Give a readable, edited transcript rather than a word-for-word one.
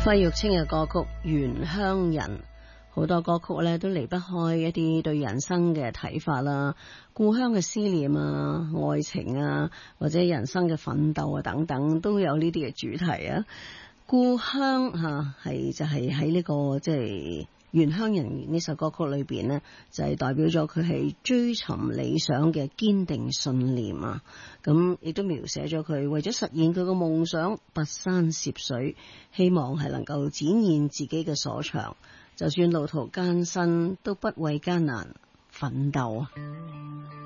費玉清嘅歌曲《原鄉人》，好多歌曲咧都離不開一啲對人生嘅睇法啦，故鄉嘅思念啊、愛情啊，或者人生嘅奮鬥啊等等，都有呢啲嘅主題啊。故鄉吓係就係喺呢個即係原鄉人呢首歌曲裏邊呢，就係代表咗佢係追尋理想嘅堅定信念啊！咁亦都描寫咗佢為咗實現佢個夢想，跋山涉水，希望係能夠展現自己嘅所長，就算路途艱辛，都不畏艱難奮鬥啊！